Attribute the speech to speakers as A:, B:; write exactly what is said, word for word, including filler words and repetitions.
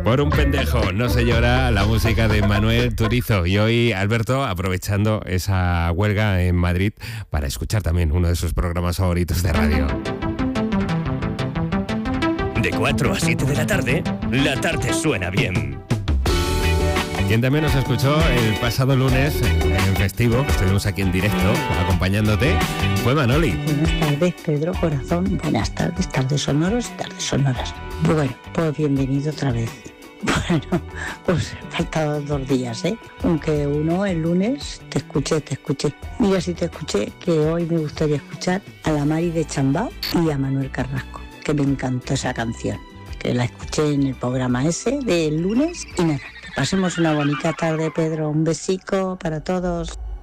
A: Por un pendejo no se llora, la música de Manuel Turizo. Y hoy Alberto aprovechando esa huelga en Madrid para escuchar también uno de sus programas favoritos de radio.
B: De cuatro a siete de la tarde, la tarde suena bien.
A: Quien también nos escuchó el pasado lunes en festivo, estuvimos aquí en directo acompañándote, fue Manoli.
C: Buenas tardes, Pedro Corazón. Buenas tardes, tardes sonoros y tardes sonoras. Bueno, pues bienvenido otra vez. Bueno, pues faltaban dos días, ¿eh? Aunque uno el lunes te escuché, te escuché. Mira si te escuché, que hoy me gustaría escuchar a la Mari de Chambao y a Manuel Carrasco, que me encantó esa canción, que la escuché en el programa ese del lunes y nada. Pasemos una bonita tarde, Pedro. Un besico para todos.